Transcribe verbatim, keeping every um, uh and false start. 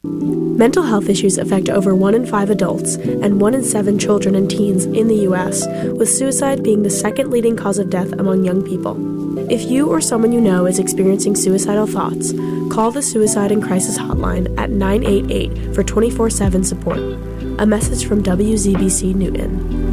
Mental health issues affect over one in five adults and one in seven children and teens in the U S, with suicide being the second leading cause of death among young people. If you or someone you know is experiencing suicidal thoughts, call the Suicide and Crisis Hotline at nine eight eight for twenty-four seven support. A message from W Z B C Newton.